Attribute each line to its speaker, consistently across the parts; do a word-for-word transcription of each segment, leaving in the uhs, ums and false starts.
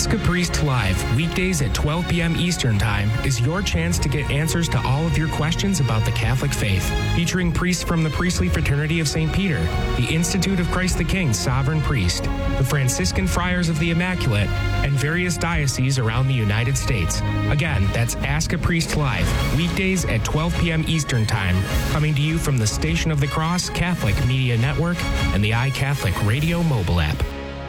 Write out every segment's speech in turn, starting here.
Speaker 1: Ask a Priest Live, weekdays at twelve p.m. Eastern Time, is your chance to get answers to all of your questions about the Catholic faith. Featuring priests from the Priestly Fraternity of Saint Peter, the Institute of Christ the King Sovereign Priest, the Franciscan Friars of the Immaculate, and various dioceses around the United States. Again, that's Ask a Priest Live, weekdays at twelve p.m. Eastern Time, coming to you from the Station of the Cross Catholic Media Network and the iCatholic Radio mobile app.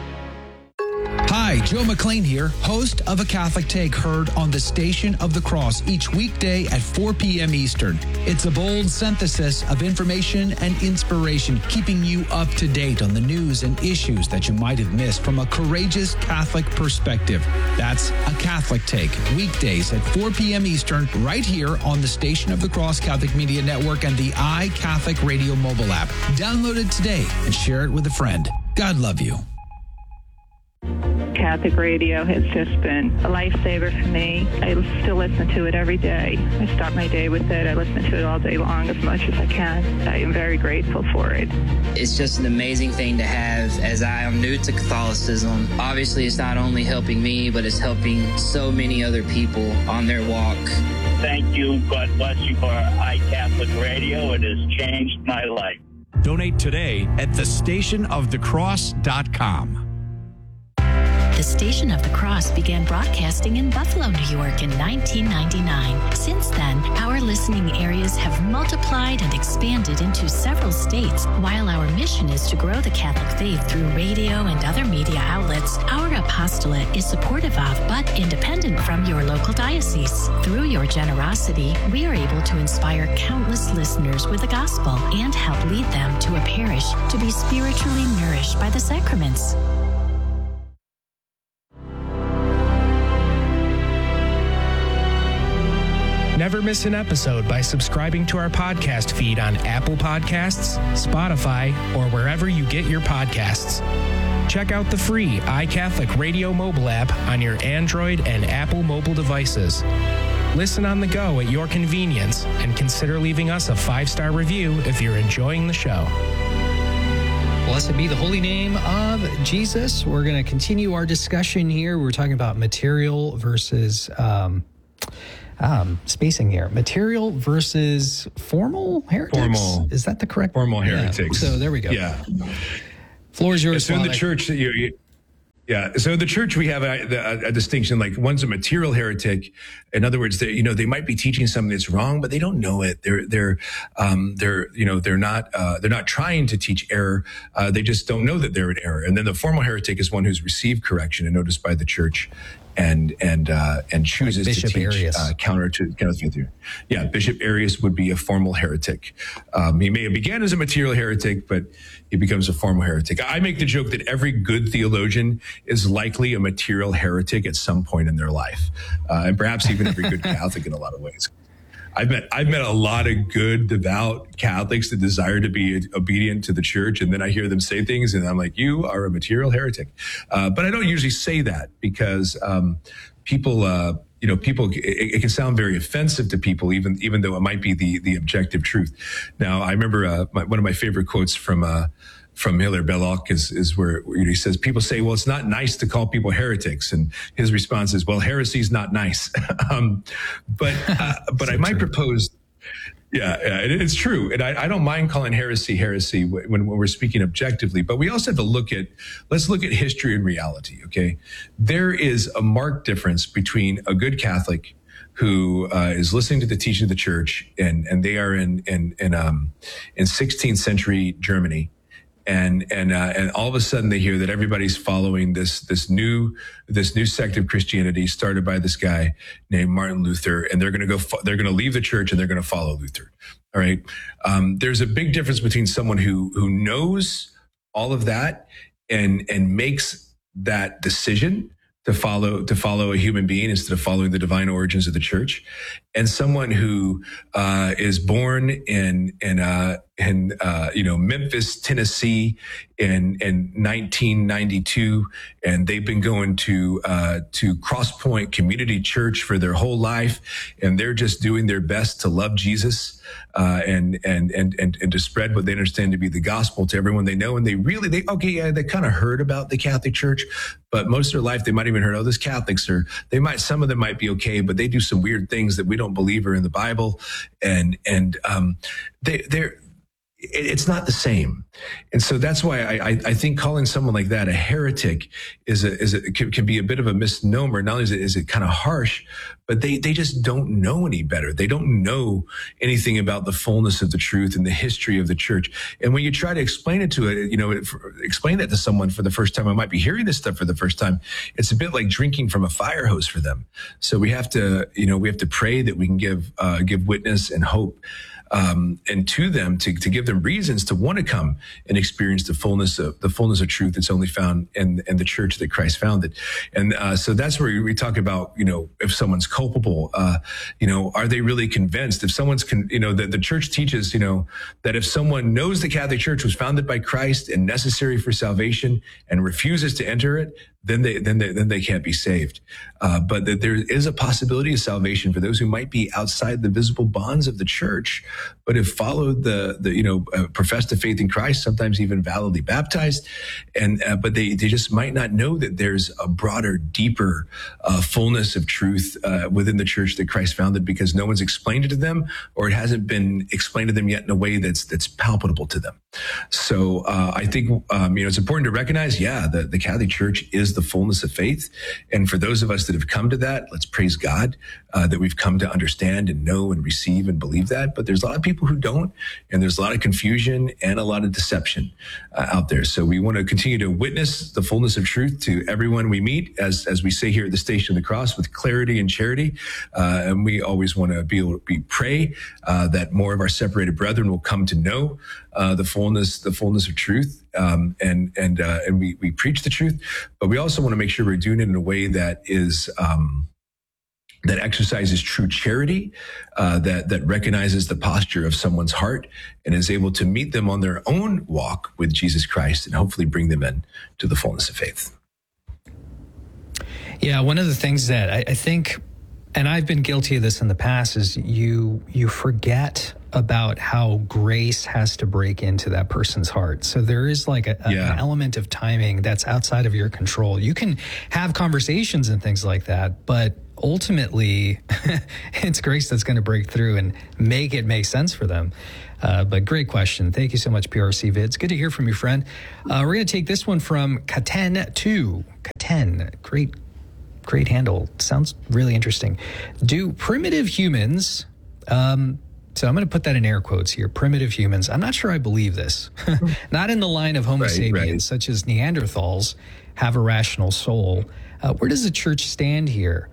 Speaker 2: Hi, Joe McLean here, host of A Catholic Take, heard on the Station of the Cross each weekday at four p.m. Eastern. It's a bold synthesis of information and inspiration, keeping you up to date on the news and issues that you might have missed from a courageous Catholic perspective. That's A Catholic Take, weekdays at four p.m. Eastern, right here on the Station of the Cross Catholic Media Network and the iCatholic Radio mobile app. Download it today and share it with a friend. God love you.
Speaker 3: Catholic radio has just been a lifesaver for me. I still listen to it every day. I start my day with it. I listen to it all day long as much as I can. I am very grateful for it.
Speaker 4: It's just an amazing thing to have, as I am new to Catholicism. Obviously, it's not only helping me, but it's helping so many other people on their walk.
Speaker 5: Thank you. God bless you for iCatholic Radio. It has changed my life.
Speaker 6: Donate today at the station of the cross dot com.
Speaker 7: The Station of the Cross began broadcasting in Buffalo, New York in nineteen ninety-nine. Since then, our listening areas have multiplied and expanded into several states. While our mission is to grow the Catholic faith through radio and other media outlets, our apostolate is supportive of, but independent from your local diocese. Through your generosity, we are able to inspire countless listeners with the gospel and help lead them to a parish to be spiritually nourished by the sacraments.
Speaker 1: Never miss an episode by subscribing to our podcast feed on Apple Podcasts, Spotify, or wherever you get your podcasts. Check out the free iCatholic Radio mobile app on your Android and Apple mobile devices. Listen on the go at your convenience and consider leaving us a five-star review if you're enjoying the show.
Speaker 8: Blessed be the holy name of Jesus. We're going to continue our discussion here. We're talking about material versus... Um, Um, spacing here. Material versus formal heretics?
Speaker 9: Formal.
Speaker 8: Is that the correct?
Speaker 9: Formal heretics.
Speaker 8: Yeah. So there we go.
Speaker 9: Yeah.
Speaker 8: Floor is yours.
Speaker 9: So in the church, you, you, yeah. So in the church, we have a, a, a distinction, like one's a material heretic. In other words, they, you know, they might be teaching something that's wrong, but they don't know it. They're, they're, um, they're, you know, they're not, uh, they're not trying to teach error. Uh, they just don't know that they're in error. And then the formal heretic is one who's received correction and noticed by the church, and and uh, and chooses
Speaker 8: like Bishop
Speaker 9: to teach
Speaker 8: Arius.
Speaker 9: uh, counter to counter to theory. Yeah, Bishop Arius would be a formal heretic. Um, he may have began as a material heretic, but he becomes a formal heretic. I make the joke that every good theologian is likely a material heretic at some point in their life, uh, and perhaps even every good Catholic in a lot of ways. I've met I've met a lot of good, devout Catholics that desire to be obedient to the church, and then I hear them say things, and I'm like, "You are a material heretic." Uh, but I don't usually say that because um, people, uh, you know, people. It, it can sound very offensive to people, even even though it might be the the objective truth. Now, I remember uh, my, one of my favorite quotes from. Uh, From Hilaire Belloc is, is where, where he says, people say, well, it's not nice to call people heretics. And his response is, well, heresy is not nice. um, but uh, but so I might true. propose, yeah, yeah it, it's true. And I, I don't mind calling heresy heresy when, when we're speaking objectively. But we also have to look at, let's look at history and reality, okay? There is a marked difference between a good Catholic who uh, is listening to the teaching of the church, and, and they are in, in, in, um, in sixteenth century Germany. And and uh, and all of a sudden they hear that everybody's following this this new this new sect of Christianity started by this guy named Martin Luther, and they're going to go fo- they're going to leave the church and they're going to follow Luther. All right, um, there's a big difference between someone who who knows all of that and and makes that decision to follow to follow a human being instead of following the divine origins of the church, and someone who uh, is born in in uh, in uh, you know Memphis, Tennessee, in in nineteen ninety-two, and they've been going to uh, to Cross Point Community Church for their whole life, and they're just doing their best to love Jesus. uh, and, and and and and to spread what they understand to be the gospel to everyone they know. And they really, they okay, yeah, they kind of heard about the Catholic Church, but most of their life they might even heard, oh, this Catholics are, they might, some of them might be okay, but they do some weird things that we don't believe are in the Bible, and and um, they they're. It's not the same. And so that's why I, I think calling someone like that a heretic is a, is a, can, can be a bit of a misnomer. Not only is it, is it kind of harsh, but they, they just don't know any better. They don't know anything about the fullness of the truth and the history of the church. And when you try to explain it to it, you know, explain that to someone for the first time, I might be hearing this stuff for the first time. It's a bit like drinking from a fire hose for them. So we have to, you know, we have to pray that we can give, uh, give witness and hope. Um, and to them to, to give them reasons to want to come and experience the fullness of the fullness of truth that's only found in, in the church that Christ founded. And uh, so that's where we talk about, you know, if someone's culpable, uh, you know, are they really convinced? If someone's, con- you know, the, the church teaches, you know, that if someone knows the Catholic Church was founded by Christ and necessary for salvation and refuses to enter it, then they then they then they can't be saved. Uh, but that there is a possibility of salvation for those who might be outside the visible bonds of the church, but have followed the the you know uh, professed a faith in Christ, sometimes even validly baptized, and uh, but they they just might not know that there's a broader, deeper uh, fullness of truth uh, within the church that Christ founded, because no one's explained it to them, or it hasn't been explained to them yet in a way that's that's palpable to them. So uh, I think um, you know it's important to recognize, yeah, the the Catholic Church is the fullness of faith. And for those of us that have come to that, let's praise God uh, that we've come to understand and know and receive and believe that. But there's a lot of people who don't, and there's a lot of confusion and a lot of deception uh, out there. So we want to continue to witness the fullness of truth to everyone we meet, as as we say here at the Station of the Cross, with clarity and charity. Uh, and we always want to be able to be, pray uh, that more of our separated brethren will come to know uh, the fullness, the fullness of truth. Um, and and uh, and we we preach the truth, but we also want to make sure we're doing it in a way that is um, that exercises true charity, uh, that that recognizes the posture of someone's heart and is able to meet them on their own walk with Jesus Christ, and hopefully bring them in to the fullness of faith.
Speaker 8: Yeah, one of the things that I, I think, and I've been guilty of this in the past, is you you forget about how grace has to break into that person's heart. So there is like a, a,
Speaker 9: yeah.
Speaker 8: an element of timing that's outside of your control. You can have conversations and things like that, but ultimately it's grace that's going to break through and make it make sense for them. Uh, but great question. Thank you so much, P R C Vids. Good to hear from you, friend. Uh, we're going to take this one from Katen two. Katen, great, great handle. Sounds really interesting. Do primitive humans... Um, So I'm going to put that in air quotes here. Primitive humans. I'm not sure I believe this. Not in the line of Homo
Speaker 9: right,
Speaker 8: sapiens,
Speaker 9: right.
Speaker 8: such as Neanderthals, have a rational soul. Uh, where does the church stand here?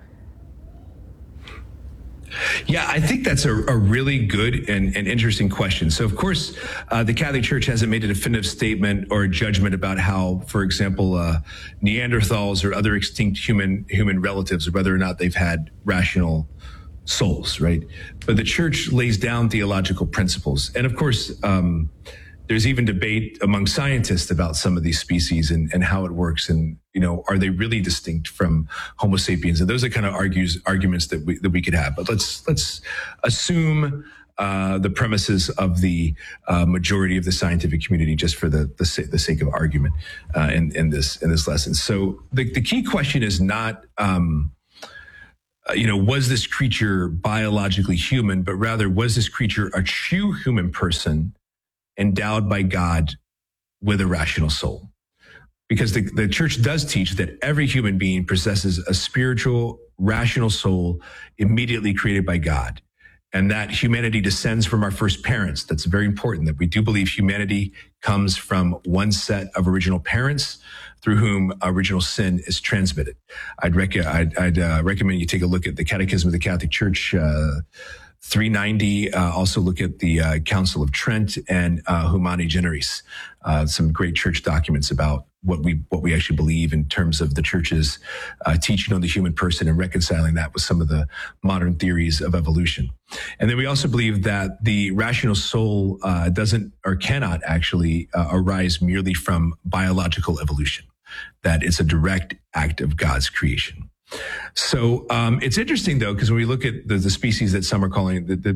Speaker 9: Yeah, I think that's a, a really good and, and interesting question. So, of course, uh, the Catholic Church hasn't made a definitive statement or a judgment about how, for example, uh, Neanderthals or other extinct human human relatives, or whether or not they've had rational souls, right? But the church lays down theological principles. And of course, um, there's even debate among scientists about some of these species and, and how it works. And, you know, are they really distinct from Homo sapiens? And those are kind of argues, arguments that we, that we could have. But let's, let's assume uh, the premises of the uh, majority of the scientific community, just for the, the, the sake of argument uh, in, in this, in this lesson. So the, the key question is not, um, Uh, you know, was this creature biologically human, but rather was this creature a true human person endowed by God with a rational soul? Because the, the church does teach that every human being possesses a spiritual, rational soul immediately created by God, and that humanity descends from our first parents. That's very important, that we do believe humanity comes from one set of original parents through whom original sin is transmitted. I'd, rec- I'd, I'd uh, recommend you take a look at the Catechism of the Catholic Church, uh, three ninety. Uh, also look at the uh, Council of Trent and uh, Humani Generis, uh, some great church documents about what we what we actually believe in terms of the church's uh, teaching on the human person and reconciling that with some of the modern theories of evolution. And then we also believe that the rational soul uh, doesn't or cannot actually uh, arise merely from biological evolution, that it's a direct act of God's creation. So um, it's interesting, though, because when we look at the, the species that some are calling the, the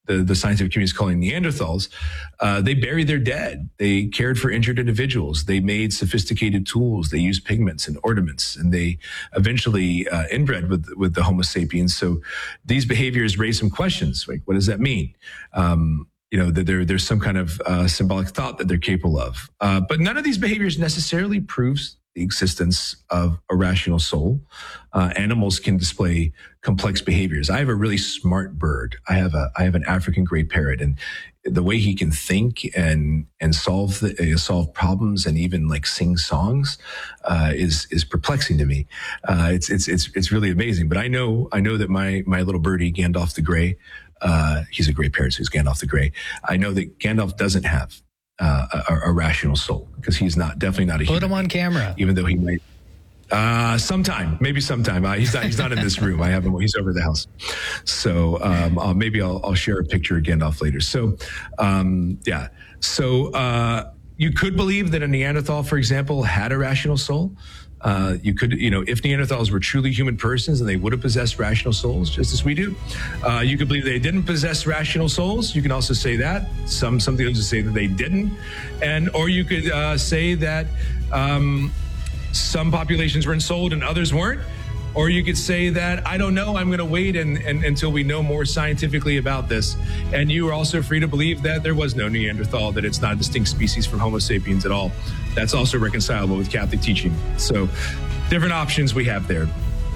Speaker 9: the, the scientific community is calling Neanderthals, uh, they buried their dead. They cared for injured individuals. They made sophisticated tools. They used pigments and ornaments, and they eventually uh, inbred with with the Homo sapiens. So these behaviors raise some questions. Like, what does that mean? Um, you know, that there, there's some kind of uh, symbolic thought that they're capable of. Uh, but none of these behaviors necessarily proves the existence of a rational soul. Uh, animals can display complex behaviors. I have a really smart bird. I have a I have an African gray parrot, and the way he can think and and solve the, uh, solve problems and even like sing songs uh, is is perplexing to me. Uh, it's it's it's it's really amazing. But I know I know that my my little birdie Gandalf the Grey, uh, he's a gray parrot, so he's Gandalf the Grey. I know that Gandalf doesn't have Uh, a, a rational soul, because he's not definitely not a
Speaker 8: Put
Speaker 9: human
Speaker 8: him on
Speaker 9: being,
Speaker 8: camera,
Speaker 9: even though he might uh sometime maybe sometime uh, he's not he's not in this room. I have him, he's over the house, so um I'll, maybe I'll, I'll share a picture of Gandalf later. So um yeah so uh you could believe that a Neanderthal, for example, had a rational soul. Uh, you could, you know, if Neanderthals were truly human persons, then they would have possessed rational souls, just as we do. Uh, you could believe they didn't possess rational souls. You can also say that. Some some theologians say that they didn't, and or you could uh, say that um, some populations were ensouled and others weren't. Or you could say that, I don't know, I'm going to wait and, and, until we know more scientifically about this. And you are also free to believe that there was no Neanderthal, that it's not a distinct species from Homo sapiens at all. That's also reconcilable with Catholic teaching. So different options we have there.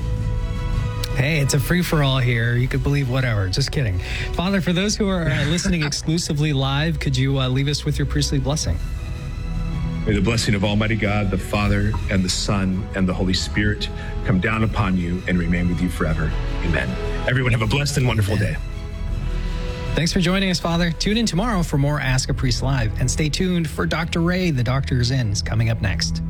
Speaker 8: Hey, it's a free-for-all here. You could believe whatever. Just kidding. Father, for those who are uh, listening exclusively live, could you uh, leave us with your priestly blessing?
Speaker 9: May the blessing of Almighty God, the Father, and the Son, and the Holy Spirit come down upon you and remain with you forever. Amen. Everyone have a blessed and wonderful day.
Speaker 8: Thanks for joining us, Father. Tune in tomorrow for more Ask a Priest Live, and stay tuned for Doctor Ray, the Doctor's In, is coming up next.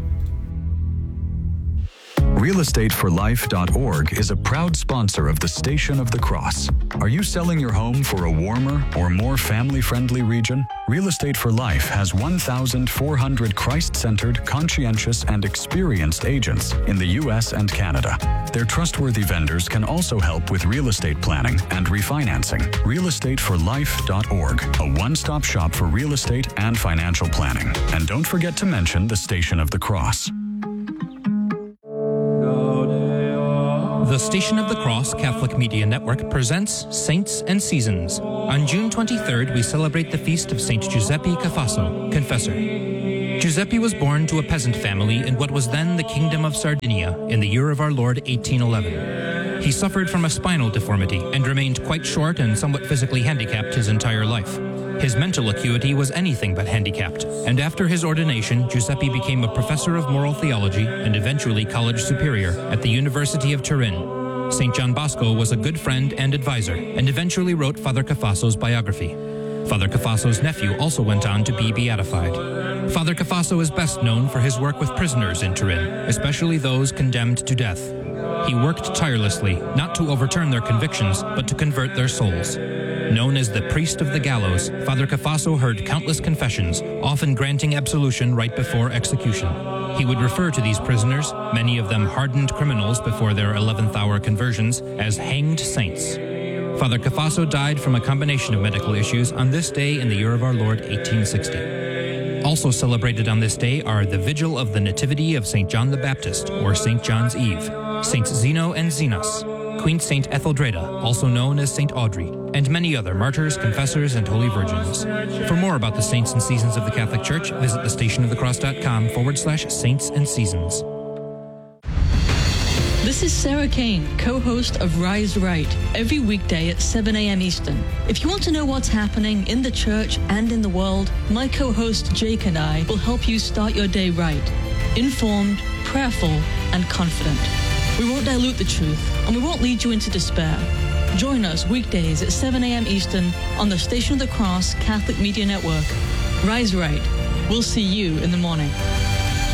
Speaker 10: real estate for life dot org is a proud sponsor of the Station of the Cross. Are you selling your home for a warmer or more family-friendly region? Real Estate for Life has one thousand four hundred Christ-centered, conscientious, and experienced agents in the U S and Canada. Their trustworthy vendors can also help with real estate planning and refinancing. real estate for life dot org, a one-stop shop for real estate and financial planning. And don't forget to mention the Station of the Cross.
Speaker 11: The Station of the Cross Catholic Media Network presents Saints and Seasons. On June twenty-third, we celebrate the feast of Saint Giuseppe Cafasso, Confessor. Giuseppe was born to a peasant family in what was then the Kingdom of Sardinia in the year of our Lord eighteen eleven. He suffered from a spinal deformity and remained quite short and somewhat physically handicapped his entire life. His mental acuity was anything but handicapped, and after his ordination, Giuseppe became a professor of moral theology and eventually college superior at the University of Turin. Saint John Bosco was a good friend and advisor, and eventually wrote Father Cafasso's biography. Father Cafasso's nephew also went on to be beatified. Father Cafasso is best known for his work with prisoners in Turin, especially those condemned to death. He worked tirelessly, not to overturn their convictions, but to convert their souls. Known as the Priest of the Gallows, Father Cafasso heard countless confessions, often granting absolution right before execution. He would refer to these prisoners, many of them hardened criminals before their eleventh hour conversions, as hanged saints. Father Cafasso died from a combination of medical issues on this day in the year of our Lord eighteen sixty. Also celebrated on this day are the Vigil of the Nativity of Saint John the Baptist, or Saint John's Eve, Saints Zeno and Zenos, Queen Saint Etheldreda, also known as Saint Audrey, and many other martyrs, confessors, and holy virgins. For more about the saints and seasons of the Catholic Church, visit thestationofthecross.com forward slash saints and seasons.
Speaker 12: This is Sarah Kane, co-host of Rise Right, every weekday at seven a.m. Eastern. If you want to know what's happening in the church and in the world, my co-host Jake and I will help you start your day right, informed, prayerful, and confident. We won't dilute the truth, and we won't lead you into despair. Join us weekdays at seven a.m. Eastern on the Station of the Cross Catholic Media Network. Rise Right. We'll see you in the morning.